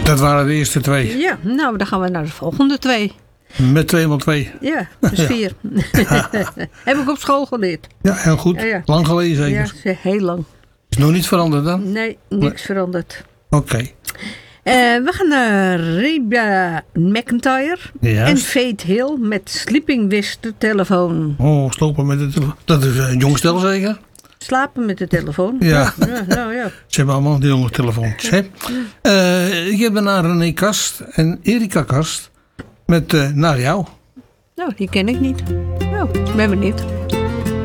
Dat waren de eerste 2. Ja, nou, dan gaan we naar de volgende 2. Met 2x2. Ja, dus 4. Heb ik op school geleerd. Ja, heel goed. Ja. Lang geleden zeker. Ja, heel lang. Is nog niet veranderd dan? Nee, niks veranderd. Oké. We gaan naar Reba McEntire en Faith Hill met Sleeping with the Telephone. Oh, slopen met de telefoon. Dat is een jong stel zeker? Slapen met de telefoon. Ja. Nou ja. Ze hebben allemaal die jonge telefoons. Hè? Ik heb daarna René Kast en Erika Kast met Naar jou. Nou, die ken ik niet. Nou, ik ben benieuwd.